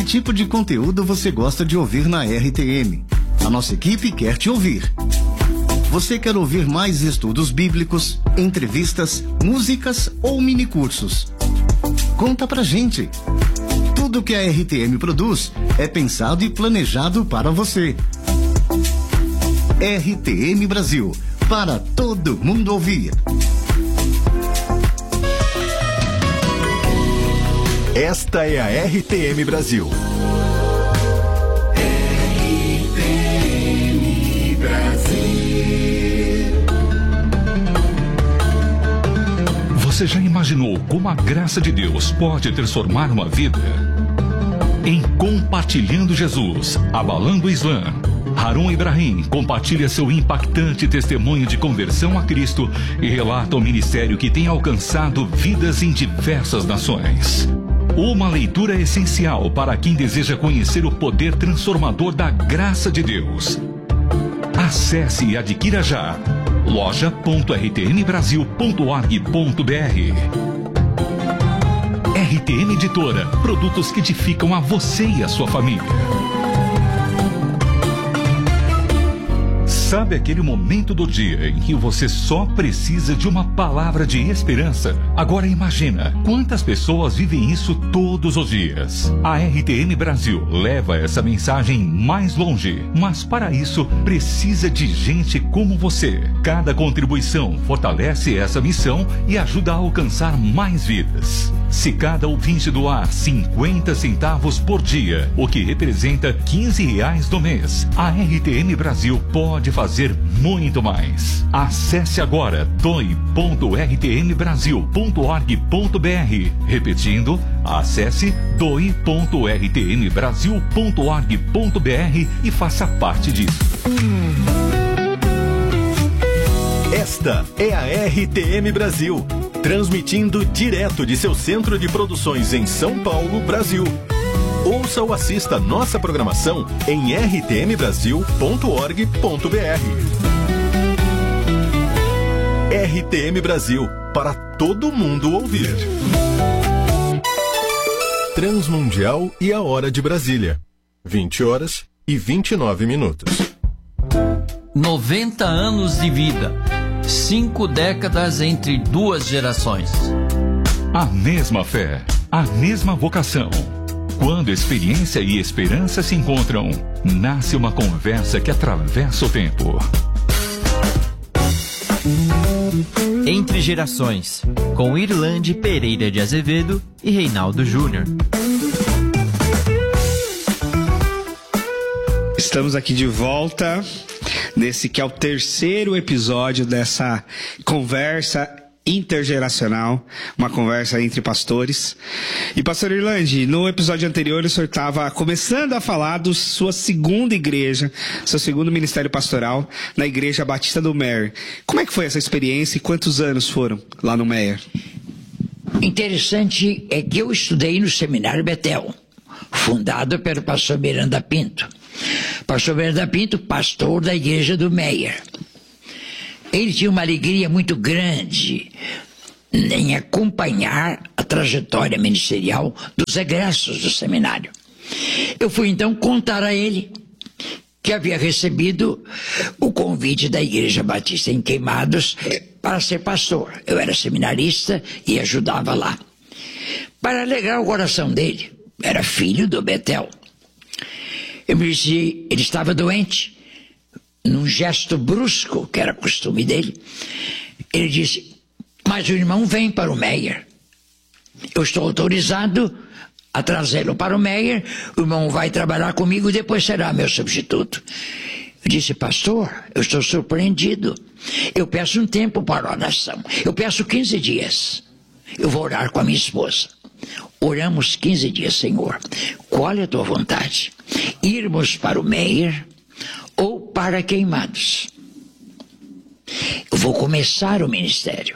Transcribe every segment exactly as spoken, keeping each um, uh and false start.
tipo de conteúdo você gosta de ouvir na R T M? A nossa equipe quer te ouvir. Você quer ouvir mais estudos bíblicos, entrevistas, músicas ou minicursos? Conta pra gente. Tudo que a R T M produz é pensado e planejado para você. R T M Brasil, para todo mundo ouvir. Esta é a R T M Brasil. R T M Brasil. Você já imaginou como a graça de Deus pode transformar uma vida? Em Compartilhando Jesus, Abalando o Islã, Harun Ibrahim compartilha seu impactante testemunho de conversão a Cristo e relata o ministério que tem alcançado vidas em diversas nações. Uma leitura essencial para quem deseja conhecer o poder transformador da graça de Deus. Acesse e adquira já loja ponto r t m brasil ponto org ponto b r. R T M Editora, produtos que edificam a você e a sua família. Sabe aquele momento do dia em que você só precisa de uma palavra de esperança? Agora imagina quantas pessoas vivem isso todos os dias. A R T M Brasil leva essa mensagem mais longe, mas para isso precisa de gente como você. Cada contribuição fortalece essa missão e ajuda a alcançar mais vidas. Se cada ouvinte doar cinquenta centavos por dia, o que representa quinze reais no mês, a R T M Brasil pode fazer muito mais. Acesse agora doe ponto r t m brasil ponto org ponto b r. Repetindo, acesse doe ponto r t m brasil ponto org ponto b r e faça parte disso. Esta é a R T M Brasil, transmitindo direto de seu centro de produções em São Paulo, Brasil. Ouça ou assista nossa programação em r t m brasil ponto org ponto b r. R T M Brasil, para todo mundo ouvir. Transmundial e a Hora de Brasília. vinte horas e vinte e nove minutos. noventa anos de vida. Cinco décadas entre duas gerações. A mesma fé, a mesma vocação. Quando experiência e esperança se encontram, nasce uma conversa que atravessa o tempo. Entre Gerações, com Irlande Pereira de Azevedo e Reinaldo Júnior. Estamos aqui de volta, nesse que é o terceiro episódio dessa conversa intergeracional, uma conversa entre pastores. E pastor Irlande, no episódio anterior o senhor estava começando a falar da sua segunda igreja, seu segundo ministério pastoral na Igreja Batista do Meyer. Como é que foi essa experiência e quantos anos foram lá no Meyer? Interessante é que eu estudei no Seminário Betel, fundado pelo pastor Miranda Pinto. Pastor Miranda Pinto, pastor da Igreja do Meyer. Ele tinha uma alegria muito grande em acompanhar a trajetória ministerial dos egressos do seminário. Eu fui então contar a ele que havia recebido o convite da Igreja Batista em Queimados para ser pastor. Eu era seminarista e ajudava lá. Para alegrar o coração dele, era filho do Betel. Eu me disse, ele estava doente. Num gesto brusco, que era costume dele, ele disse, mas o irmão vem para o Meyer. Eu estou autorizado a trazê-lo para o Meyer, o irmão vai trabalhar comigo e depois será meu substituto. Eu disse, pastor, eu estou surpreendido. Eu peço um tempo para oração. Eu peço quinze dias. Eu vou orar com a minha esposa. Oramos quinze dias, Senhor. Qual é a tua vontade? Irmos para o Meyer ou para Queimados? Eu vou começar o ministério.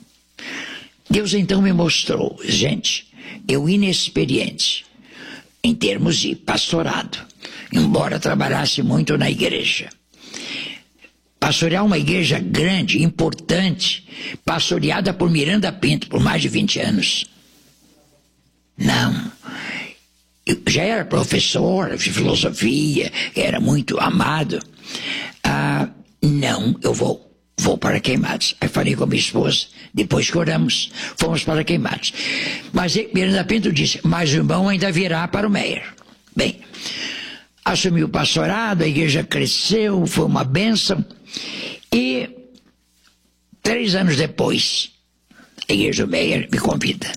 Deus então me mostrou, gente, eu inexperiente em termos de pastorado, embora trabalhasse muito na igreja. Pastorear uma igreja grande, importante, pastoreada por Miranda Pinto por mais de vinte anos. Não. Eu já era professor de filosofia, era muito amado. Ah, não, eu vou. Vou para Queimados. Aí falei com a minha esposa, depois que oramos, fomos para Queimados. Mas Miranda Pinto disse, mas o irmão ainda virá para o Meier. Bem, assumi o pastorado, a igreja cresceu, foi uma bênção. E três anos depois, a igreja do Meier me convida.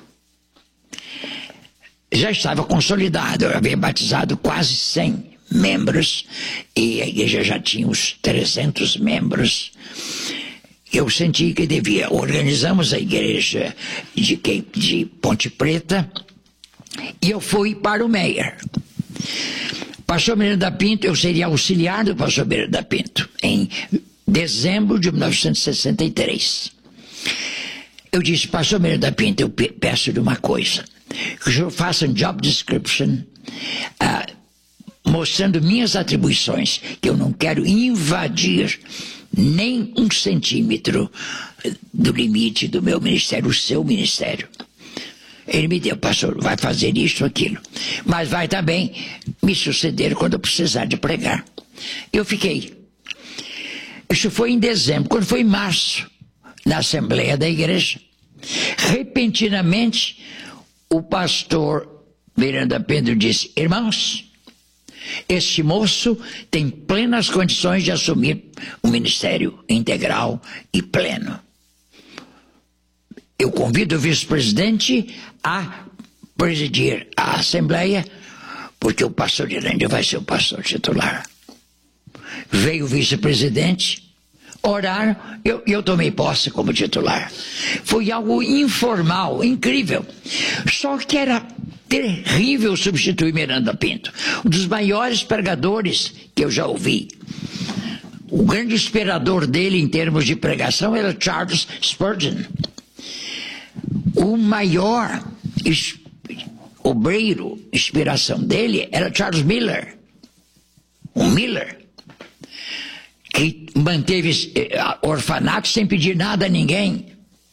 Já estava consolidado, eu havia batizado quase cem membros, e a igreja já tinha uns trezentos membros. Eu senti que devia. Organizamos a igreja de, de Ponte Preta, e eu fui para o Meier. Pastor Miranda Pinto, eu seria auxiliar do pastor Miranda Pinto, em dezembro de mil novecentos e sessenta e três. Eu disse, pastor Miranda Pinto, eu peço de uma coisa, que o senhor faça um job description, uh, mostrando minhas atribuições, que eu não quero invadir nem um centímetro do limite do meu ministério, o seu ministério. Ele me deu, pastor, vai fazer isso, aquilo, mas vai também me suceder quando eu precisar de pregar. Eu fiquei. Isso foi em dezembro. Quando foi em março, na Assembleia da Igreja, repentinamente, o pastor Miranda Pinto disse, irmãos, este moço tem plenas condições de assumir um ministério integral e pleno. Eu convido o vice-presidente a presidir a Assembleia, porque o pastor Irândio vai ser o pastor titular. Veio o vice-presidente, oraram, eu, eu tomei posse como titular. Foi algo informal, incrível. Só que era terrível substituir Miranda Pinto, um dos maiores pregadores que eu já ouvi. O grande inspirador dele em termos de pregação era Charles Spurgeon. O maior es, obreiro, inspiração dele era Charles Miller. O Miller, que manteve eh, orfanato sem pedir nada a ninguém.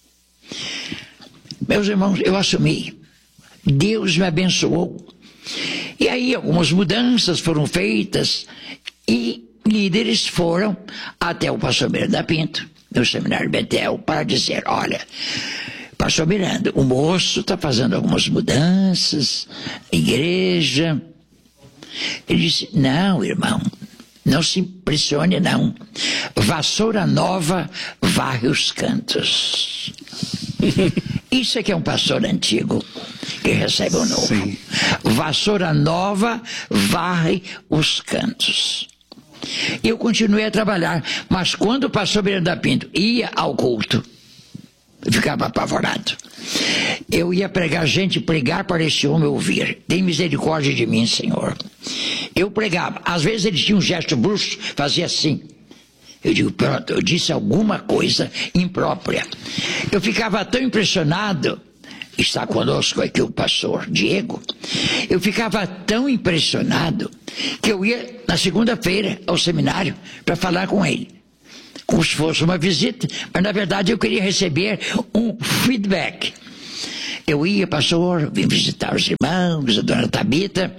Meus irmãos, eu assumi. Deus me abençoou. E aí algumas mudanças foram feitas e líderes foram até o pastor Miranda Pinto, no seminário Betel, para dizer, olha, pastor Miranda, o moço está fazendo algumas mudanças, igreja. Ele disse, não, irmão, não se impressione não. Vassoura nova varre os cantos. Isso é que é um pastor antigo que recebe o novo. Sim. Vassoura nova varre os cantos. Eu continuei a trabalhar, mas quando o pastor Miranda Pinto ia ao culto, eu ficava apavorado. Eu ia pregar, gente, pregar para esse homem ouvir. Tem misericórdia de mim, Senhor. Eu pregava, às vezes ele tinha um gesto brusco, fazia assim. Eu digo, pronto, eu disse alguma coisa imprópria. Eu ficava tão impressionado, está conosco aqui o pastor Diego, eu ficava tão impressionado que eu ia na segunda-feira ao seminário para falar com ele, como se fosse uma visita, mas na verdade eu queria receber um feedback. Eu ia, pastor, vim visitar os irmãos, a dona Tabita.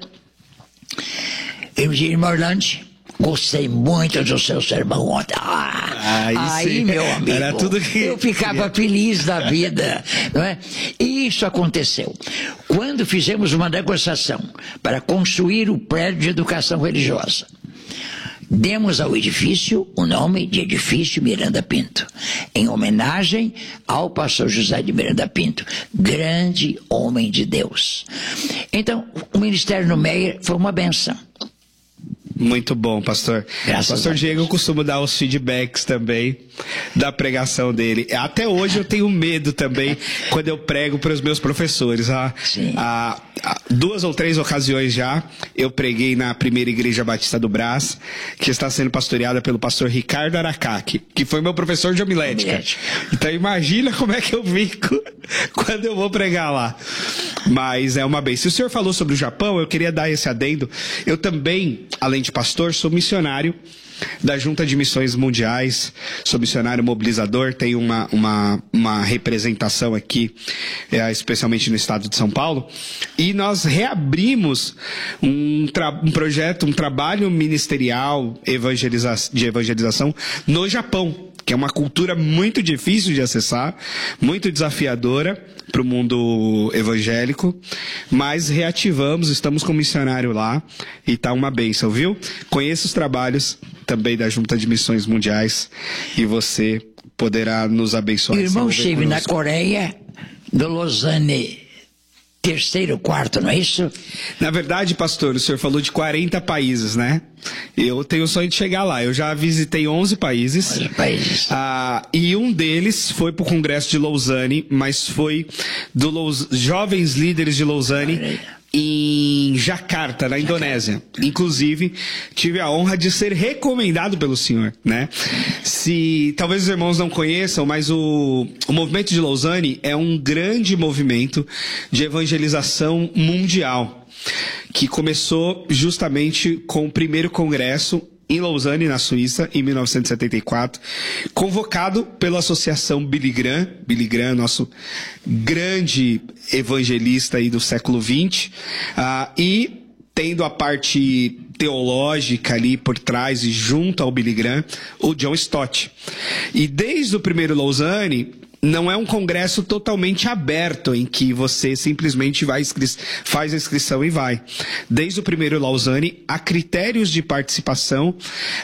Eu dizia, irmão Orlando, gostei muito do seu sermão ontem. Ah, aí, aí meu amigo, era tudo que... eu ficava feliz da vida, não é? E isso aconteceu. Quando fizemos uma negociação para construir o prédio de educação religiosa, demos ao edifício o nome de Edifício Miranda Pinto, em homenagem ao pastor José de Miranda Pinto, grande homem de Deus. Então, o ministério no Meier foi uma benção. Muito bom, pastor. Graças pastor Diego costuma dar os feedbacks também da pregação dele. Até hoje eu tenho medo também quando eu prego para os meus professores. Há, há, há duas ou três ocasiões já eu preguei na primeira igreja batista do Brás, que está sendo pastoreada pelo pastor Ricardo Aracaki, que foi meu professor de homilética. Então imagina como é que eu fico quando eu vou pregar lá. Mas é uma bênção. Se o senhor falou sobre o Japão, eu queria dar esse adendo. Eu também, além de pastor, sou missionário da Junta de Missões Mundiais. Sou missionário mobilizador, tenho uma, uma, uma representação aqui, é, especialmente no estado de São Paulo. E nós reabrimos um, um projeto, um trabalho ministerial evangeliza de evangelização no Japão, que é uma cultura muito difícil de acessar, muito desafiadora para o mundo evangélico, mas reativamos, estamos com um missionário lá e tá uma bênção, viu? Conheça os trabalhos também da Junta de Missões Mundiais e você poderá nos abençoar. O irmão esteve na Coreia, do Lausanne, terceiro, quarto, não é isso? Na verdade, pastor, o senhor falou de quarenta países, né? Eu tenho o sonho de chegar lá. Eu já visitei onze países. onze países. Ah, e um deles foi para o Congresso de Lausanne, mas foi do Laus... Jovens Líderes de Lausanne, em Jakarta, na Indonésia. Inclusive, tive a honra de ser recomendado pelo senhor, né? Se talvez os irmãos não conheçam, mas o, o movimento de Lausanne é um grande movimento de evangelização mundial, que começou justamente com o primeiro congresso em Lausanne, na Suíça, em mil novecentos e setenta e quatro, convocado pela Associação Billy Graham, Billy Graham, nosso grande evangelista aí do século vinte, uh, e tendo a parte teológica ali por trás e junto ao Billy Graham, o John Stott. E desde o primeiro Lausanne, não é um congresso totalmente aberto em que você simplesmente vai faz a inscrição e vai. Desde o primeiro Lausanne, há critérios de participação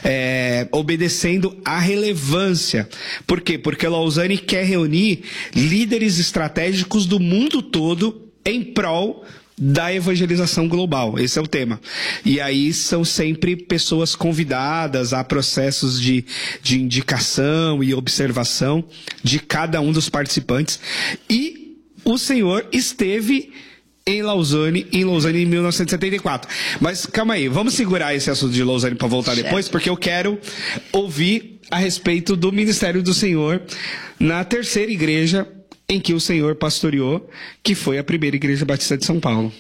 é, obedecendo à relevância. Por quê? Porque Lausanne quer reunir líderes estratégicos do mundo todo em prol da evangelização global. Esse é o tema. E aí são sempre pessoas convidadas a processos de, de indicação e observação de cada um dos participantes. E o senhor esteve em Lausanne, em Lausanne em mil novecentos e setenta e quatro. Mas calma aí, vamos segurar esse assunto de Lausanne para voltar certo. Depois, porque eu quero ouvir a respeito do ministério do senhor na terceira igreja em que o senhor pastoreou, que foi a primeira igreja batista de São Paulo.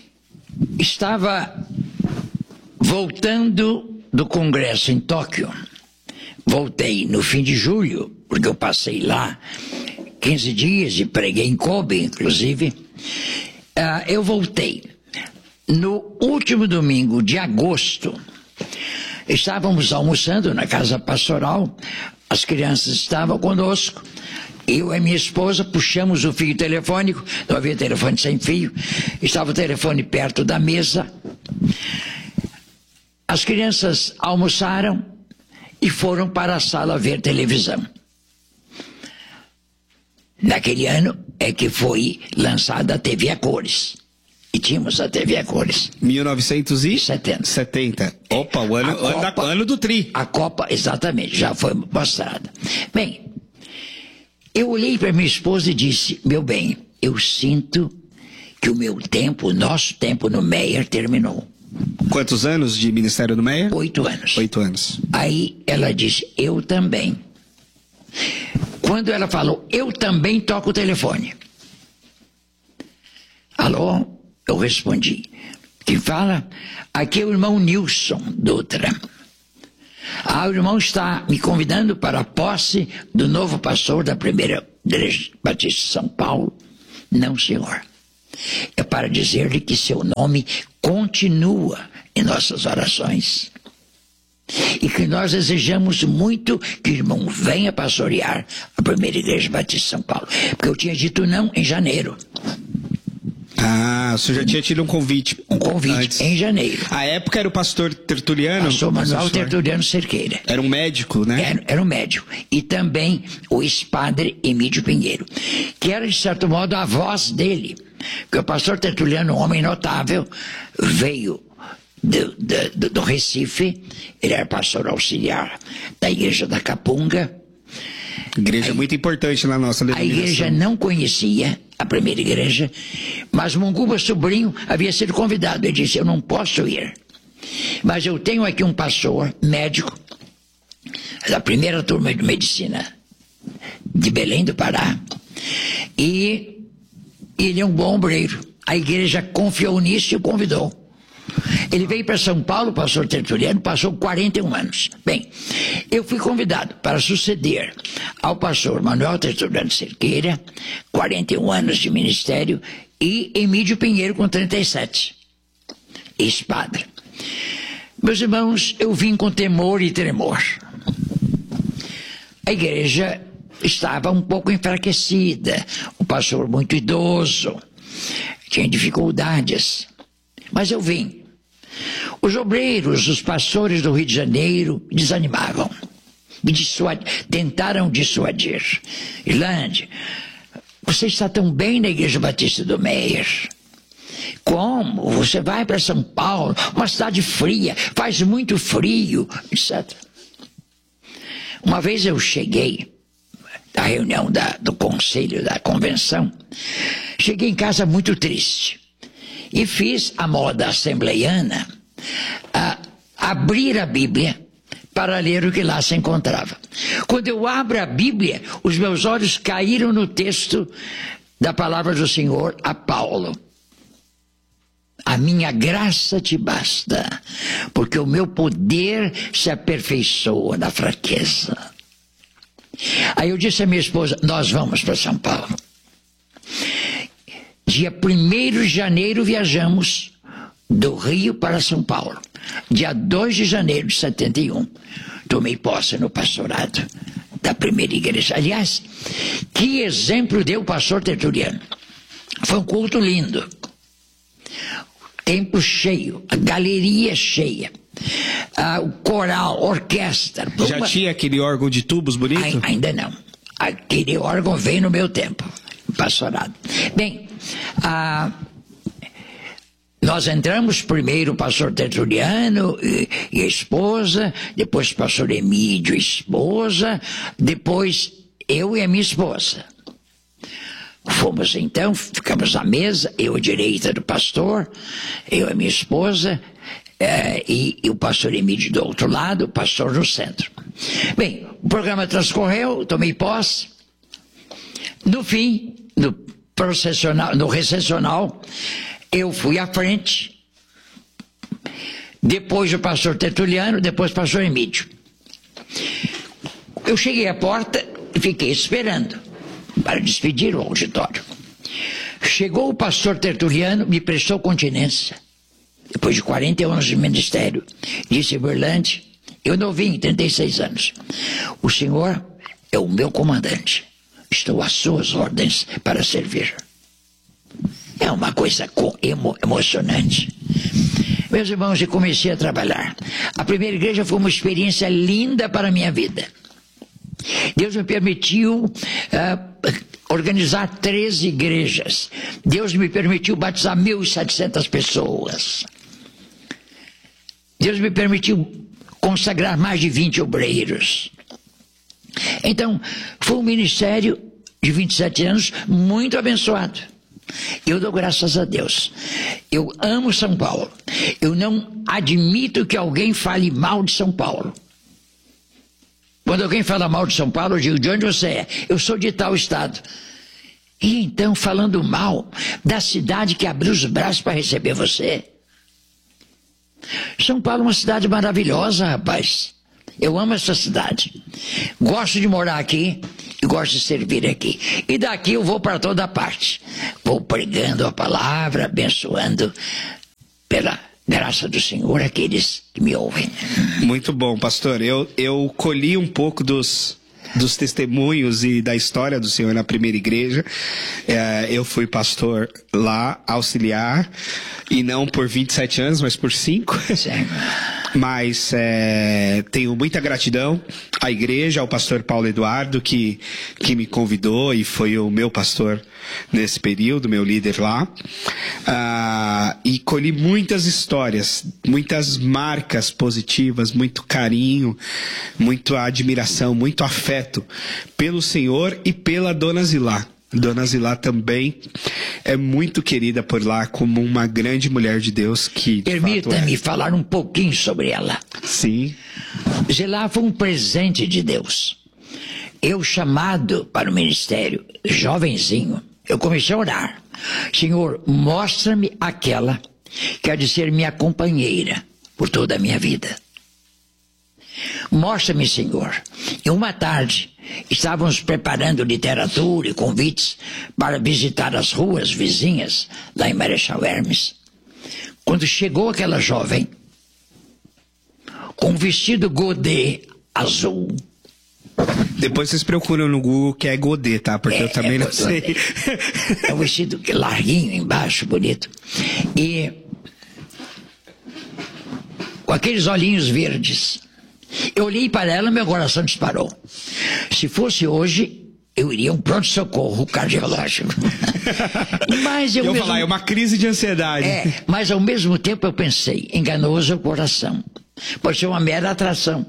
Estava voltando do congresso em Tóquio. Voltei no fim de julho, porque eu passei lá quinze dias e preguei em Kobe, inclusive. Uh, eu voltei. No último domingo de agosto, estávamos almoçando na casa pastoral, as crianças estavam conosco. Eu e minha esposa puxamos o fio telefônico, não havia telefone sem fio, estava o telefone perto da mesa. As crianças almoçaram e foram para a sala ver televisão. Naquele ano é que foi lançada a T V a cores. E tínhamos a T V a cores. mil novecentos e setenta. setenta. Opa, o ano, Copa, ano, da, ano do tri. A Copa, exatamente, já foi mostrada. Bem, eu olhei para minha esposa e disse, meu bem, eu sinto que o meu tempo, o nosso tempo no Meyer terminou. Quantos anos de ministério no Meyer? Oito anos. Oito anos. Aí ela disse, eu também. Quando ela falou, eu também toco o telefone. Alô? Eu respondi. Quem fala? Aqui é o irmão Nilson Dutra. Ah, o irmão está me convidando para a posse do novo pastor da primeira igreja batista de São Paulo. Não, senhor. É para dizer-lhe que seu nome continua em nossas orações. E que nós desejamos muito que o irmão venha pastorear a primeira igreja batista de São Paulo. Porque eu tinha dito não em janeiro. Ah, o senhor já tinha tido um convite. Um convite antes. Em janeiro. A época era o pastor Tertuliano? Pastor Manuel Tertuliano Cerqueira. Era um médico, né? Era, era um médico. E também o ex-padre Emílio Pinheiro, que era, de certo modo, a voz dele. Porque o pastor Tertuliano, um homem notável, veio do, do, do Recife, ele era pastor auxiliar da igreja da Capunga. Igreja a, muito importante na nossa denominação. A igreja não conhecia a primeira igreja, mas Munguba Sobrinho havia sido convidado. Ele disse, eu não posso ir, mas eu tenho aqui um pastor médico da primeira turma de medicina de Belém do Pará, e ele é um bom obreiro. A igreja confiou nisso e o convidou. Ele veio para São Paulo, o pastor Tertuliano, passou quarenta e um anos. Bem, eu fui convidado para suceder ao pastor Manuel Tertuliano Cerqueira, quarenta e um anos de ministério, e Emídio Pinheiro com trinta e sete, ex-padre. Meus irmãos, eu vim com temor e tremor. A igreja estava um pouco enfraquecida, o pastor muito idoso, tinha dificuldades, mas eu vim. Os obreiros, os pastores do Rio de Janeiro desanimavam, me dissuad... tentaram dissuadir. Irlande, você está tão bem na Igreja Batista do Meier. Como? Você vai para São Paulo, uma cidade fria, faz muito frio, etcétera. Uma vez eu cheguei da reunião da, do conselho, da convenção, cheguei em casa muito triste e fiz a moda assembleiana, a, abrir a Bíblia para ler o que lá se encontrava. Quando eu abro a Bíblia, os meus olhos caíram no texto da palavra do Senhor a Paulo. A minha graça te basta, porque o meu poder se aperfeiçoa na fraqueza. Aí eu disse à minha esposa, nós vamos para São Paulo. Dia primeiro de janeiro viajamos do Rio para São Paulo. Dia dois de janeiro de setenta e um, tomei posse no pastorado da primeira igreja. Aliás, que exemplo deu o pastor Tertuliano. Foi um culto lindo. Templo cheio, a galeria cheia, ah, o coral, orquestra. Já uma... tinha aquele órgão de tubos bonito? Ai, ainda não. Aquele órgão veio no meu tempo, pastorado. Bem, ah, nós entramos primeiro o pastor Tertuliano e, e a esposa, depois o pastor Emídio e a esposa, depois eu e a minha esposa. Fomos então, ficamos à mesa, eu à direita do pastor, eu e minha esposa, eh, e, e o pastor Emídio do outro lado, o pastor no centro. Bem, o programa transcorreu, tomei posse. No fim, no processional, no recepcional, eu fui à frente, depois o pastor Tertuliano, depois o pastor Emídio. Eu cheguei à porta e fiquei esperando para despedir o auditório. Chegou o pastor Tertuliano, me prestou continência, depois de quarenta anos de ministério. Disse, Berlante, eu novinho, trinta e seis anos. O senhor é o meu comandante. Estou às suas ordens para servir. É uma coisa emo emocionante. Meus irmãos, eu comecei a trabalhar. A primeira igreja foi uma experiência linda para a minha vida. Deus me permitiu uh, organizar treze igrejas. Deus me permitiu batizar mil e setecentas pessoas. Deus me permitiu consagrar mais de vinte obreiros. Então, foi um ministério de vinte e sete anos muito abençoado. Eu dou graças a Deus. Eu amo São Paulo. Eu não admito que alguém fale mal de São Paulo. Quando alguém fala mal de São Paulo, eu digo, de onde você é? Eu sou de tal estado. E então, falando mal da cidade que abriu os braços para receber você. São Paulo é uma cidade maravilhosa, rapaz. Eu amo essa cidade. Gosto de morar aqui e gosto de servir aqui. E daqui eu vou para toda parte. Vou pregando a palavra, abençoando pela graça do Senhor aqueles que me ouvem. Muito bom, pastor. Eu, eu colhi um pouco dos, dos testemunhos e da história do Senhor na primeira igreja. É, eu fui pastor lá, auxiliar, e não por vinte e sete anos, mas por cinco. Sim. Mas é, tenho muita gratidão à igreja, ao pastor Paulo Eduardo, que, que me convidou e foi o meu pastor nesse período, meu líder lá. Ah, e colhi muitas histórias, muitas marcas positivas, muito carinho, muita admiração, muito afeto pelo Senhor e pela Dona Zilá. Dona Zilá também é muito querida por lá como uma grande mulher de Deus que... Permita-me é. falar um pouquinho sobre ela. Sim. Zilá foi um presente de Deus. Eu, chamado para o ministério, jovenzinho, eu comecei a orar. Senhor, mostra-me aquela que há de ser minha companheira por toda a minha vida. Mostra-me, Senhor. E uma tarde, estávamos preparando literatura e convites para visitar as ruas vizinhas, lá em Marechal Hermes, quando chegou aquela jovem, com um vestido godê azul. Depois vocês procuram no Google que é godê, tá? Porque é, eu também é não sei. É um vestido larguinho embaixo, bonito. E com aqueles olhinhos verdes. Eu olhei para ela e meu coração disparou. Se fosse hoje, eu iria a um pronto-socorro cardiológico. Mas eu eu mesmo... falar, é uma crise de ansiedade. É, mas ao mesmo tempo eu pensei, enganoso é o coração. Pode ser uma mera atração.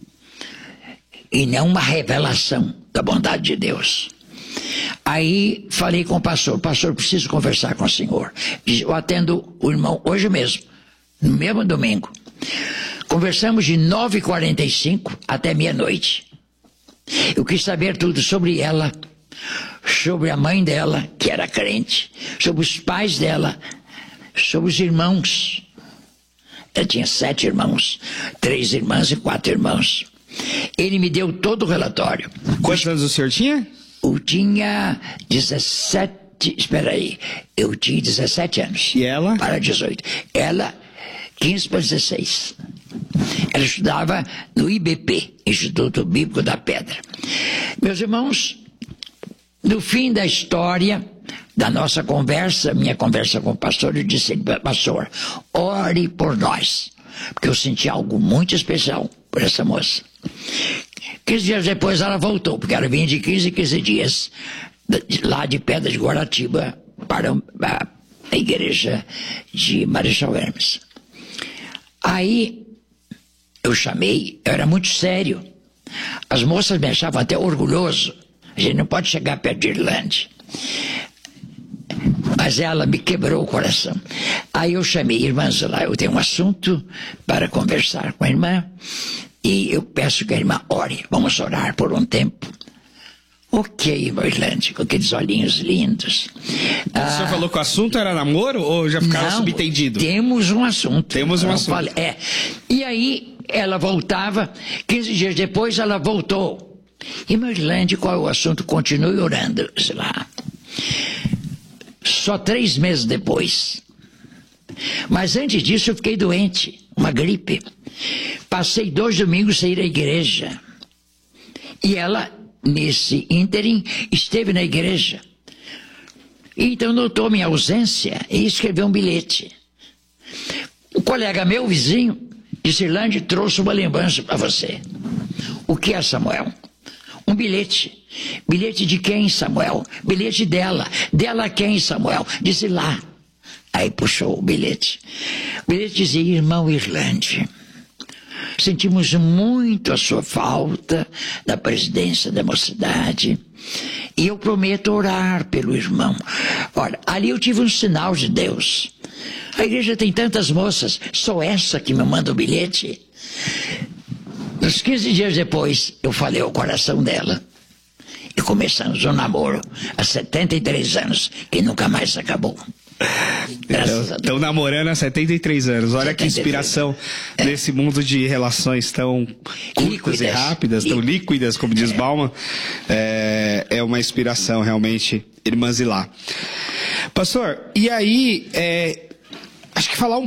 E não uma revelação da bondade de Deus. Aí falei com o pastor, pastor, preciso conversar com o senhor. Eu atendo o irmão hoje mesmo, no mesmo domingo. Conversamos de nove e quarenta e cinco até meia-noite. Eu quis saber tudo sobre ela, sobre a mãe dela, que era crente, sobre os pais dela, sobre os irmãos. Ela tinha sete irmãos, três irmãs e quatro irmãos. Ele me deu todo o relatório. Quantos anos o senhor tinha? Eu tinha dezessete, espera aí, eu tinha dezessete anos. E ela? Para dezoito. Ela, quinze para dezesseis. Ela estudava no I B P, Instituto Bíblico da Pedra. Meus irmãos, no fim da história da nossa conversa, minha conversa com o pastor, eu disse, pastor, ore por nós, porque eu senti algo muito especial por essa moça. quinze dias depois ela voltou, porque ela vinha de quinze em quinze dias, lá de Pedra de Guaratiba, para a, a igreja de Marechal Hermes. Aí eu chamei, eu era muito sério. As moças me achavam até orgulhoso. A gente não pode chegar perto de Irlande. Mas ela me quebrou o coração. Aí eu chamei, irmãs, lá eu tenho um assunto para conversar com a irmã. E eu peço que a irmã ore. Vamos orar por um tempo. Ok, irmã Irlande, com aqueles olhinhos lindos. O ah, senhor falou que o assunto era namoro ou já ficava não, subentendido? Temos um assunto. Temos um eu assunto. Falei, é. E aí ela voltava, quinze dias depois ela voltou. Irmã Irlande, qual é o assunto? Continue orando, sei lá. Só três meses depois. Mas antes disso eu fiquei doente, uma gripe. Passei dois domingos sem ir à igreja. E ela, nesse ínterim, esteve na igreja. Então notou minha ausência e escreveu um bilhete. Um colega meu, vizinho, disse, Irlande, trouxe uma lembrança para você. O que é, Samuel? Um bilhete. Bilhete de quem, Samuel? Bilhete dela. Dela quem, Samuel? Disse lá. Aí puxou o bilhete. O bilhete dizia, irmão Irlande, sentimos muito a sua falta da presidência da mocidade e eu prometo orar pelo irmão. Olha, ali eu tive um sinal de Deus. A igreja tem tantas moças, só essa que me manda o bilhete. Uns quinze dias depois, eu falei ao coração dela e começamos um namoro há setenta e três anos, que nunca mais acabou. Estão namorando há setenta e três anos. Olha que inspiração é. Nesse mundo de relações tão curtas líquidas. E rápidas, tão líquidas, como diz é. Bauman. É, é uma inspiração realmente, irmãs e lá. Pastor, e aí, é, acho que falar um